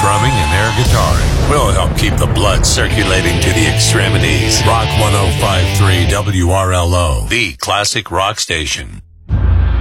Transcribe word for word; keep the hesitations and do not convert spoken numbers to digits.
drumming and air guitaring. We'll help keep the blood circulating to the extremities. Rock one oh five point three W R L O, the classic rock station.